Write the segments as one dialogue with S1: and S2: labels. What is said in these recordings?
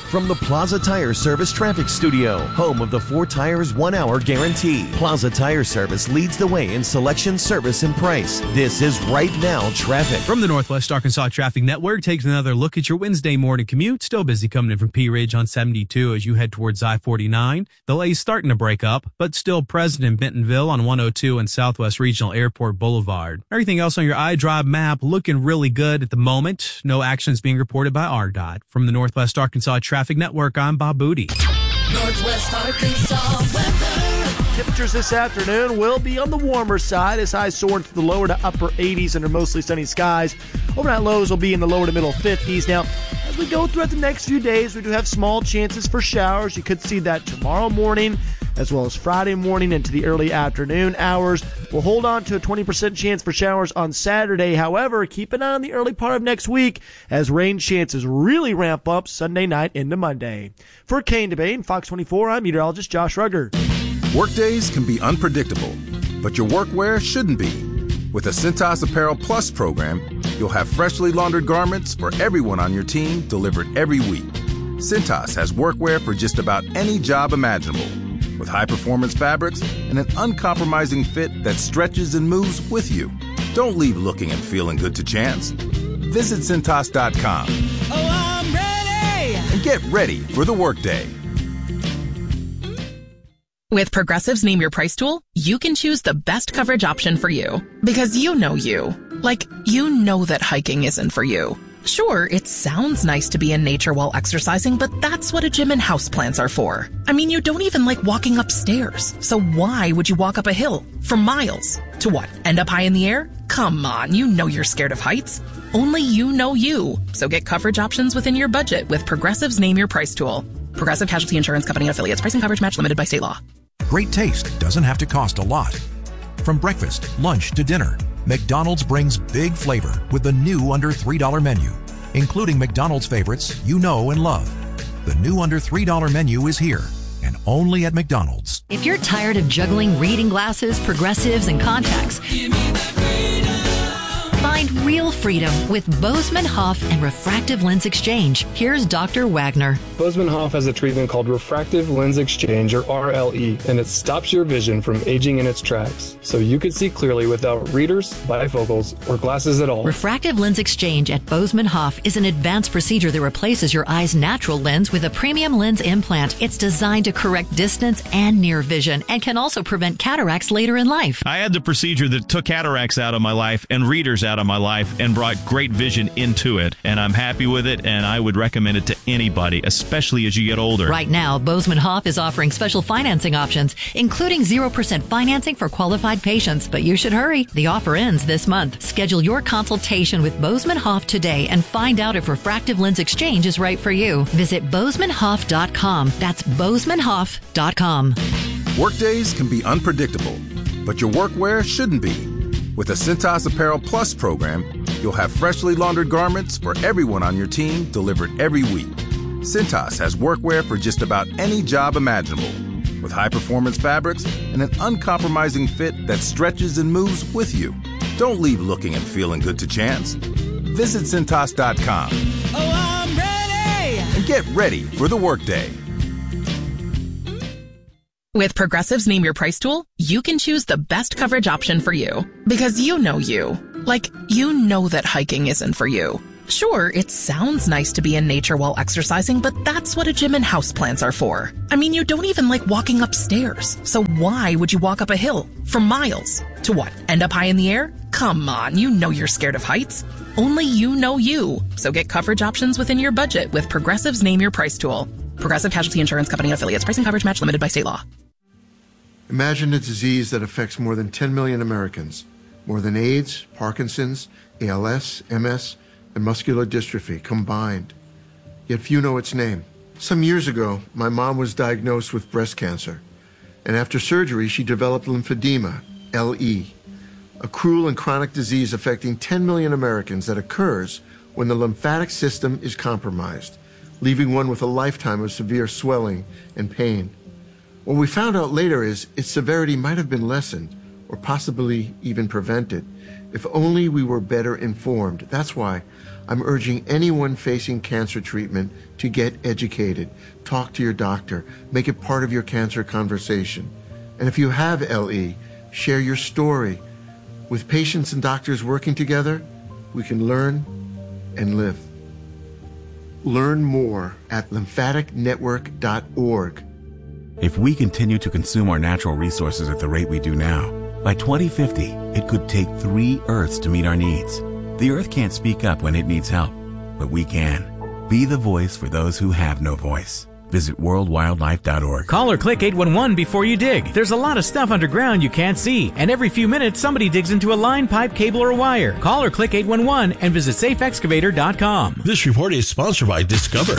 S1: From the Plaza Tire Service Traffic Studio, home of the 4 Tires 1 Hour Guarantee. Plaza Tire Service leads the way in selection, service, and price. This is Right Now Traffic.
S2: From the Northwest Arkansas Traffic Network, takes another look at your Wednesday morning commute. Still busy coming in from Pea Ridge on 72 as you head towards I-49. Delays starting to break up, but still present in Bentonville on 102 and Southwest Regional Airport Boulevard. Everything else on your iDrive map looking really good at the moment. No actions being reported by RDOT. From the Northwest Arkansas Traffic Network, I'm Bob Booty.
S3: Northwest Arkansas weather.
S4: Temperatures this afternoon will be on the warmer side as highs soar into the lower to upper 80s under mostly sunny skies. Overnight lows will be in the lower to middle 50s. Now, as we go throughout the next few days, we do have small chances for showers. You could see that tomorrow morning as well as Friday morning into the early afternoon hours. We'll hold on to a 20% chance for showers on Saturday. However, keep an eye on the early part of next week as rain chances really ramp up Sunday night into Monday. For Kane Debate and Fox 24, I'm meteorologist Josh Rugger.
S5: Workdays can be unpredictable, but your workwear shouldn't be. With the Cintas Apparel Plus program, you'll have freshly laundered garments for everyone on your team delivered every week. Cintas has workwear for just about any job imaginable, with high-performance fabrics and an uncompromising fit that stretches and moves with you. Don't leave looking and feeling good to chance. Visit Cintas.com.
S3: Oh, I'm ready!
S5: And get ready for the workday.
S6: With Progressive's Name Your Price tool, you can choose the best coverage option for you. Because you know you. Like, you know that hiking isn't for you. Sure, it sounds nice to be in nature while exercising, but that's what a gym and houseplants are for. I mean, you don't even like walking upstairs. So why would you walk up a hill for miles? To what, end up high in the air? Come on, you know you're scared of heights. Only you know you. So get coverage options within your budget with Progressive's Name Your Price tool. Progressive Casualty Insurance Company and Affiliates. Price and coverage match limited by state law.
S7: Great taste doesn't have to cost a lot. From breakfast, lunch to dinner, McDonald's brings big flavor with the new under $3 menu, including McDonald's favorites you know and love. The new under $3 menu is here and only at McDonald's.
S8: If you're tired of juggling reading glasses, progressives, and contacts, find real freedom with Bozeman Hoff and Refractive Lens Exchange. Here's Dr. Wagner.
S9: Bozeman Hoff has a treatment called Refractive Lens Exchange, or RLE, and it stops your vision from aging in its tracks, so you can see clearly without readers, bifocals, or glasses at all.
S8: Refractive Lens Exchange at Bozeman Hoff is an advanced procedure that replaces your eye's natural lens with a premium lens implant. It's designed to correct distance and near vision and can also prevent cataracts later in life.
S10: I had the procedure that took cataracts out of my life and readers out of my life and brought great vision into it, and I'm happy with it, and I would recommend it to anybody, especially as you get older.
S8: Right now, Bozeman Hoff is offering special financing options, including 0% financing for qualified patients, but you should hurry. The offer ends this month. Schedule your consultation with Bozeman Hoff today and find out if Refractive Lens Exchange is right for you. Visit BozemanHoff.com. That's BozemanHoff.com.
S5: Workdays can be unpredictable, but your workwear shouldn't be. With the Cintas Apparel Plus program, you'll have freshly laundered garments for everyone on your team delivered every week. Cintas has workwear for just about any job imaginable, with high-performance fabrics and an uncompromising fit that stretches and moves with you. Don't leave looking and feeling good to chance. Visit Cintas.com.
S3: Oh, I'm ready!
S5: And get ready for the workday.
S6: With Progressive's Name Your Price tool, you can choose the best coverage option for you. Because you know you. Like, you know that hiking isn't for you. Sure, it sounds nice to be in nature while exercising, but that's what a gym and houseplants are for. I mean, you don't even like walking upstairs. So why would you walk up a hill for miles? To what, end up high in the air? Come on, you know you're scared of heights. Only you know you. So get coverage options within your budget with Progressive's Name Your Price tool. Progressive Casualty Insurance Company and Affiliates. Price and coverage match limited by state law.
S11: Imagine a disease that affects more than 10 million Americans, more than AIDS, Parkinson's, ALS, MS, and muscular dystrophy combined. Yet few know its name. Some years ago, my mom was diagnosed with breast cancer, and after surgery, she developed lymphedema, LE, a cruel and chronic disease affecting 10 million Americans that occurs when the lymphatic system is compromised, leaving one with a lifetime of severe swelling and pain. What we found out later is its severity might have been lessened or possibly even prevented if only we were better informed. That's why I'm urging anyone facing cancer treatment to get educated. Talk to your doctor. Make it part of your cancer conversation. And if you have LE, share your story. With patients and doctors working together, we can learn and live. Learn more at lymphaticnetwork.org.
S12: If we continue to consume our natural resources at the rate we do now, by 2050, it could take 3 Earths to meet our needs. The Earth can't speak up when it needs help, but we can. Be the voice for those who have no voice. Visit worldwildlife.org.
S13: Call or click 811 before you dig. There's a lot of stuff underground you can't see, and every few minutes somebody digs into a line, pipe, cable, or wire. Call or click 811 and visit safeexcavator.com.
S14: This report is sponsored by Discover.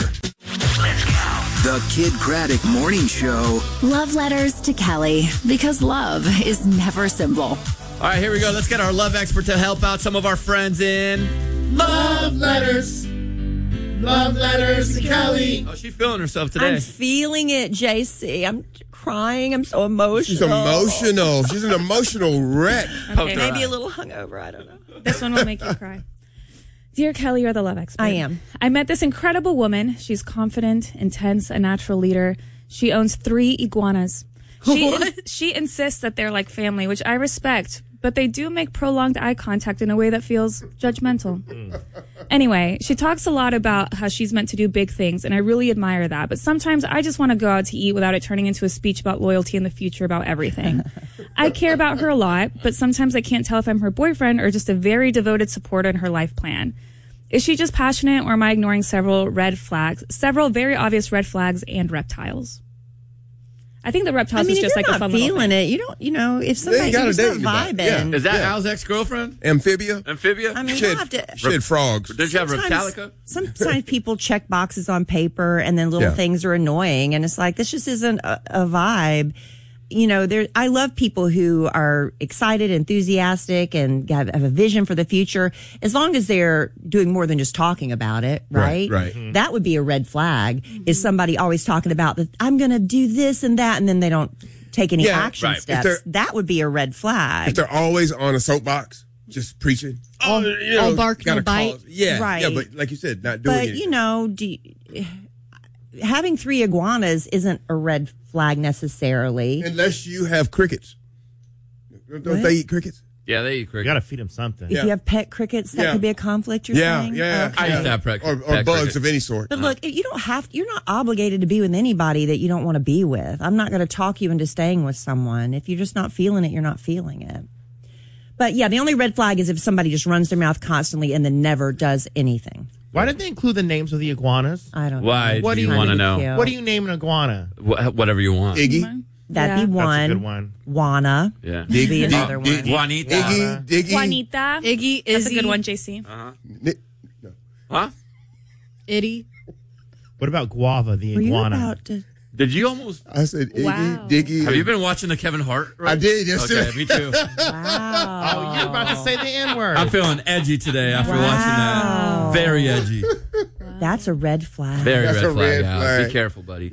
S15: The Kid Craddock Morning Show.
S16: Love letters to Kelly, because love is never simple.
S17: All right, here we go. Let's get our love expert to help out some of our friends in
S18: Love Letters. Love letters to Kelly.
S17: Oh, she's feeling herself today.
S19: I'm feeling it, JC. I'm crying. I'm so emotional.
S20: She's emotional. She's an emotional wreck.
S19: Okay, maybe a little hungover. I don't know.
S21: This one will make you cry. Dear Kelly, you're the love expert.
S19: I am.
S21: I met this incredible woman. She's confident, intense, a natural leader. She owns 3 iguanas. She insists that they're like family, which I respect, but they do make prolonged eye contact in a way that feels judgmental. Anyway, she talks a lot about how she's meant to do big things, and I really admire that. But sometimes I just want to go out to eat without it turning into a speech about loyalty in the future about everything. I care about her a lot, but sometimes I can't tell if I'm her boyfriend or just a very devoted supporter in her life plan. Is she just passionate, or am I ignoring several very obvious red flags and reptiles? I think the reptiles is just like a fun little
S19: feeling
S21: thing.
S19: it. You don't, if somebody's not vibing.
S20: Yeah.
S17: Is that Al's ex-girlfriend?
S20: Amphibia?
S19: I mean,
S20: she had frogs.
S17: Did you have Reptilica?
S19: Sometimes people check boxes on paper and then little things are annoying. And it's like, this just isn't a vibe. You know, I love people who are excited, enthusiastic, and have a vision for the future. As long as they're doing more than just talking about it, right?
S20: Right. Mm-hmm.
S19: That would be a red flag. Is somebody always talking about that I'm going to do this and that, and then they don't take any action steps. That would be a red flag.
S20: If they're always on a soapbox, just preaching.
S19: All bark, no bite.
S20: Yeah, but like you said, not doing it.
S19: But, you know, having 3 iguanas isn't a red flag necessarily.
S20: Unless you have crickets. Don't they eat crickets?
S17: Yeah, they eat crickets.
S14: You got to feed them something.
S19: If you have pet crickets, that could be a conflict, you're saying?
S20: Yeah.
S17: I used to have pet
S20: or
S17: bugs
S20: crickets of any sort.
S19: But look, you don't you're not obligated to be with anybody that you don't want to be with. I'm not going to talk you into staying with someone. If you're just not feeling it, you're not feeling it. But yeah, the only red flag is if somebody just runs their mouth constantly and then never does anything.
S14: Why did they include the names of the iguanas?
S19: I don't know.
S17: Why do you want to know?
S19: Cute.
S14: What do you name an iguana?
S17: Whatever you want.
S20: Iggy?
S19: That'd be one.
S14: That's a good one.
S19: Juana.
S17: Yeah.
S19: Would be another one.
S17: Juanita.
S20: Diggy.
S21: Juanita.
S22: Iggy.
S21: That's
S22: Izzy.
S21: a good one, JC.
S17: Huh?
S22: Itty.
S14: What about Guava, the
S19: Were
S14: iguana?
S19: you about to...
S17: Did you almost...
S20: I said Iggy,
S21: Wow.
S20: Diggy.
S17: Have you been watching the Kevin Hart?
S20: I did, yes,
S17: Okay,
S20: sir.
S17: me too.
S19: Wow.
S14: Oh, you're about to say the N-word.
S17: I'm feeling edgy today after watching that. Very edgy.
S19: That's a red flag.
S17: Very
S20: That's
S17: red
S20: a
S17: flag,
S20: red
S17: Al.
S20: flag.
S17: Be careful, buddy.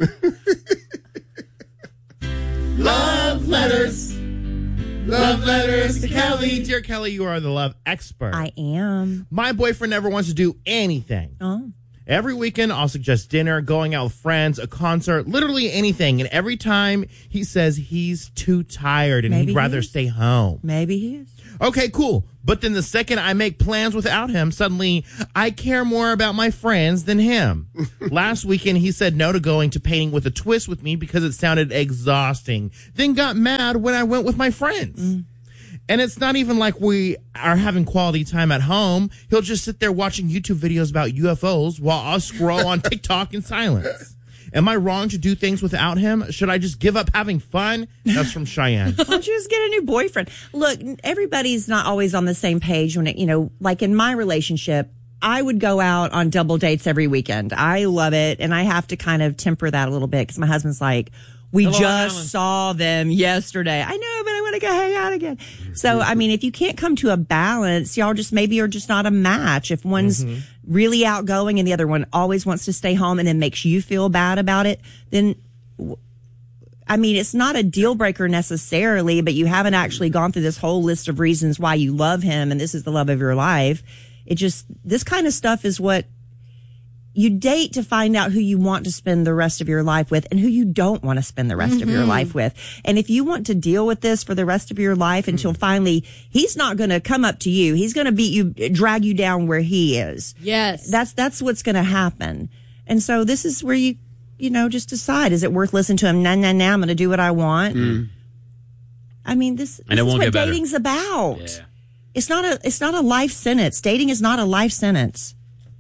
S18: Love letters. Love letters to Kelly.
S14: Dear Kelly, you are the love expert.
S19: I am.
S14: My boyfriend never wants to do anything.
S19: Oh.
S14: Every weekend, I'll suggest dinner, going out with friends, a concert, literally anything. And every time he says he's too tired and
S19: Maybe
S14: he'd rather stay home.
S19: Maybe he is.
S14: Okay, cool. But then the second I make plans without him, suddenly I care more about my friends than him. Last weekend, he said no to going to painting with a twist with me because it sounded exhausting. Then got mad when I went with my friends. And it's not even like we are having quality time at home. He'll just sit there watching YouTube videos about UFOs while I'll scroll on TikTok in silence. Am I wrong to do things without him? Should I just give up having fun? That's from Cheyenne.
S19: Why don't you just get a new boyfriend? Look, everybody's not always on the same page when it, like in my relationship, I would go out on double dates every weekend. I love it. And I have to kind of temper that a little bit because my husband's like, we just saw them yesterday. I know, but I want to go hang out again. So, I mean, if you can't come to a balance, y'all just maybe are just not a match. If one's really outgoing and the other one always wants to stay home and then makes you feel bad about it, then, I mean, it's not a deal breaker necessarily, but you haven't actually gone through this whole list of reasons why you love him and this is the love of your life. this kind of stuff is what you date to find out who you want to spend the rest of your life with and who you don't want to spend the rest of your life with. And if you want to deal with this for the rest of your life until finally he's not going to come up to you, he's going to beat you, drag you down where he is.
S1: Yes.
S19: That's what's going to happen. And so this is where you just decide, is it worth listening to him? Nah, I'm going to do what I want. I mean, this is what dating's about. Yeah. It's not a life sentence. Dating is not a life sentence.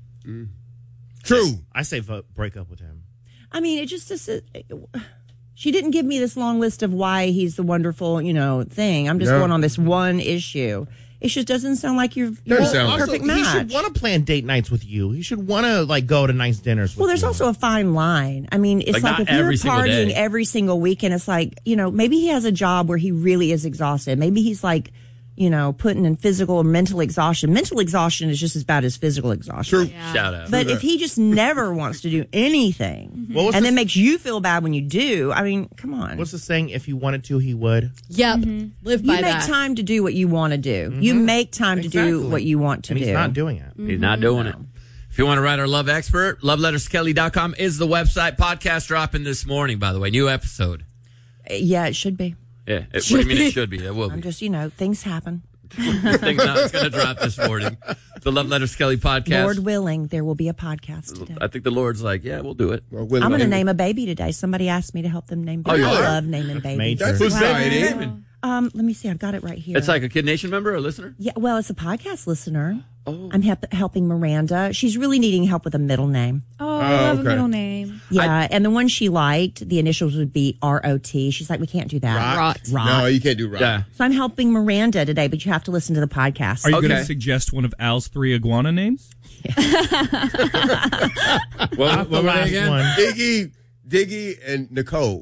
S20: True.
S14: I say break up with him.
S19: I mean, she didn't give me this long list of why he's the wonderful, thing. I'm just going on this one issue. It just doesn't sound like you're a perfect match.
S14: He should want to plan date nights with you. He should want to go to nice dinners with you.
S19: Well, there's also a fine line. I mean, it's like if you're partying every single weekend, it's like, maybe he has a job where he really is exhausted. Maybe he's putting in physical or mental exhaustion. Mental exhaustion is just as bad as physical exhaustion.
S20: True.
S17: Yeah. Shout out.
S19: But if he just never wants to do anything and then makes you feel bad when you do, I mean, come on.
S14: What's the saying? If he wanted to, he would.
S1: Yep. Live by
S19: that. You make time to do what you want to do. You make time to do what you want to do.
S14: He's not doing it.
S17: He's not doing it. If you want to write our love expert, loveletterskelly.com is the website. Podcast dropping this morning, by the way. New episode.
S19: Yeah, it should be.
S17: Yeah. What do you mean it should be? It will be.
S19: I'm just, things happen.
S17: It's going to drop this morning. The Love Letters Kelly podcast.
S19: Lord willing, there will be a podcast today.
S17: I think the Lord's like, yeah, we'll do it.
S19: I'm going to name a baby today. Somebody asked me to help them name babies. I love naming babies.
S20: That's exciting.
S19: Let me see. I've got it right here.
S17: It's like a Kid Nation member, a listener?
S19: Yeah, well, it's a podcast listener. Oh. I'm helping Miranda. She's really needing help with a middle name.
S21: Oh, I love a middle name.
S19: Yeah, and the one she liked, the initials would be ROT. She's like, we can't do that.
S20: Rot. No, you can't do Rot.
S17: Yeah.
S19: So I'm helping Miranda today, but you have to listen to the podcast.
S22: Are you going to suggest one of Al's 3 iguana names?
S14: What were they again?
S20: One. Diggy, and Nicole.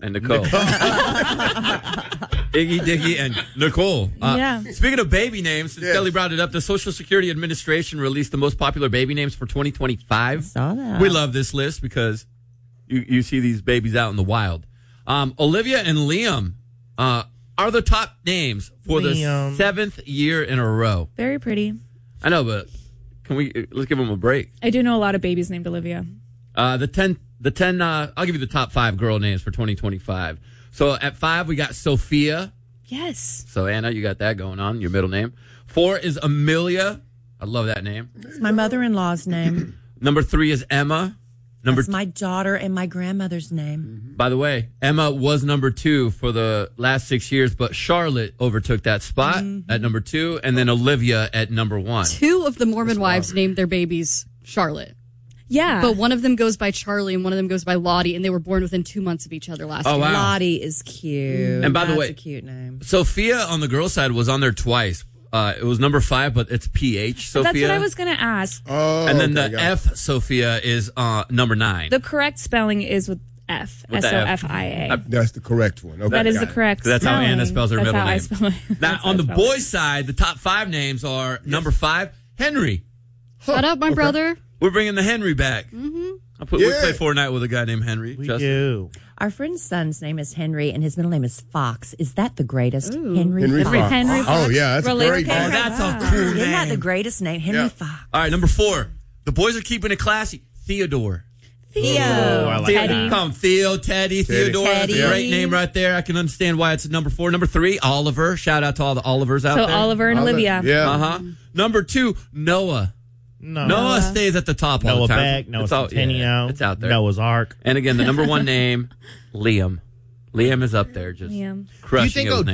S17: Iggy, Diggy, and Nicole.
S19: Yeah.
S17: Speaking of baby names, since Kelly brought it up, the Social Security Administration released the most popular baby names for 2025.
S19: I saw that.
S17: We love this list because you see these babies out in the wild. Olivia and Liam are the top names for the 7th year in a row.
S21: Very pretty.
S17: I know, but let's give them a break.
S21: I do know a lot of babies named Olivia.
S17: The 10, I'll give you the top 5 girl names for 2025. So at 5, we got Sophia.
S21: Yes.
S17: So Anna, you got that going on, your middle name. 4 is Amelia. I love that name.
S19: It's my mother-in-law's name.
S17: Number 3 is Emma.
S19: That's my daughter and my grandmother's name.
S17: By the way, Emma was number 2 for the last 6 years, but Charlotte overtook that spot at number 2, and then Olivia at number 1.
S1: 2 of the Mormon wives named their babies Charlotte.
S21: Yeah.
S1: But one of them goes by Charlie and one of them goes by Lottie, and they were born within 2 months of each other last year.
S17: Wow.
S19: Lottie is cute.
S17: And by the way,
S19: that's a cute name.
S17: Sophia on the girl side was on there twice. It was number 5, but it's PH Sophia.
S21: That's what I was going to ask.
S20: Oh,
S17: and then the F Sophia is number 9.
S21: The correct spelling is with F.
S17: With the
S21: S-O-F-I-A.
S20: That's the correct one. Okay.
S21: That is the correct
S17: That's how
S21: spelling.
S17: Anna spells her
S21: That's
S17: middle
S21: how
S17: name.
S21: I spell it.
S17: Now, on the boys' side, the top 5 names are number 5, Henry.
S1: Shut up, my brother.
S17: We're bringing the Henry back. We play Fortnite with a guy named Henry.
S14: We do.
S19: Our friend's son's name is Henry, and his middle name is Fox. Is that the greatest?
S1: Ooh.
S19: Henry Fox.
S21: Henry Fox.
S20: Oh, yeah, that's a great name.
S17: Oh, that's a cool name.
S19: Isn't that the greatest name? Henry Fox.
S17: All right, number 4. The boys are keeping it classy. Theodore.
S19: Theo.
S14: I like
S21: Teddy.
S14: that.
S17: Come, Theo, Teddy, Theodore. That's a great name right there. I can understand why it's at number 4. Number 3, Oliver. Shout out to all the Olivers out
S21: So
S17: there.
S21: Oliver and Olivia.
S20: Yeah.
S17: Number 2, Noah. Noah stays at the top all
S14: Noah
S17: the time.
S14: Beck, Noah Centennial.
S17: It's out there.
S14: Noah's Ark.
S17: And again, the number 1 name, Liam. Liam is up there, just
S21: Liam.
S17: crushing
S14: Do you think
S17: those